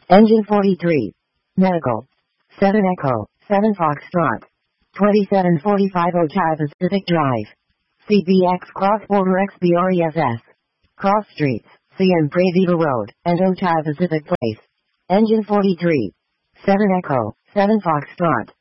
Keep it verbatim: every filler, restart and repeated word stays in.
Engine forty-three. Medical. seven Echo, seven Foxtrot. twenty-seven forty-five Ojai Pacific Drive. C B X Cross Border X B R E S S. Cross Streets, C M Pravida Road, and Ojai Pacific Place. Engine forty-three. seven Echo, seven Foxtrot.